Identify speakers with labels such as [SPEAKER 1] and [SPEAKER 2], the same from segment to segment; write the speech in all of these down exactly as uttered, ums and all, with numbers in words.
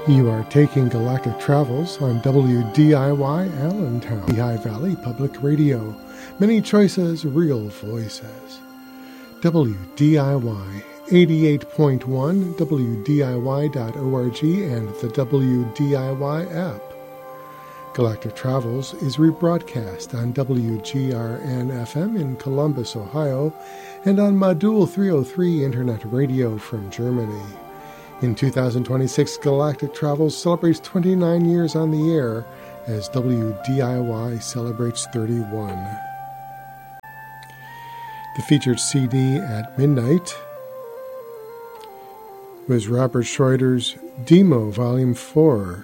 [SPEAKER 1] You are taking Galactic Travels on W D I Y Allentown, Lehigh Valley Public Radio. Many choices, real voices. W D I Y eighty-eight point one, W D I Y dot org, and the W D I Y app. Galactic Travels is rebroadcast on W G R N F M in Columbus, Ohio, and on Modul three oh three Internet Radio from Germany. In two thousand twenty-six, Galactic Travels celebrates twenty-nine years on the air as W D I Y celebrates thirty-one. The featured C D at midnight was Robert Schroeder's Demo Volume four,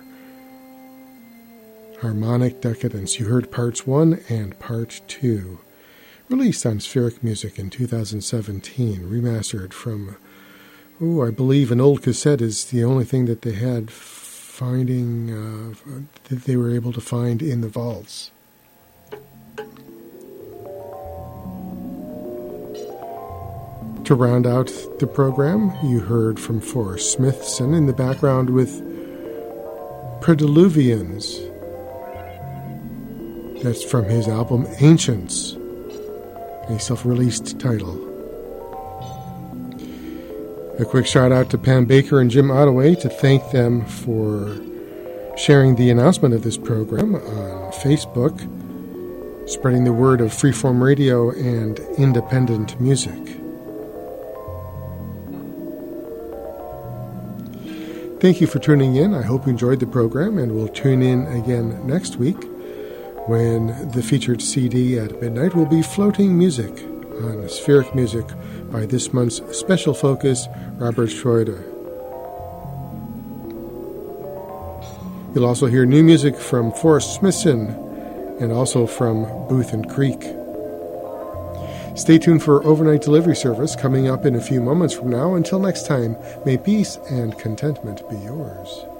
[SPEAKER 1] Harmonic Decadence. You heard Parts one and Part two. Released on Spheric Music in two thousand seventeen, remastered from Oh, I believe an old cassette is the only thing that they had finding, uh, that they were able to find in the vaults. To round out the program, you heard from Forrest Smithson in the background with Prediluvians. That's from his album Ancients, a self-released title. A quick shout out to Pam Baker and Jim Ottaway to thank them for sharing the announcement of this program on Facebook, spreading the word of freeform radio and independent music. Thank you for tuning in. I hope you enjoyed the program, and we'll tune in again next week when the featured C D at midnight will be Floating Music on Spheric Music by this month's special focus, Robert Schroeder. You'll also hear new music from Forrest Smithson and also from Booth and Creek. Stay tuned for overnight delivery service coming up in a few moments from now. Until next time, may peace and contentment be yours.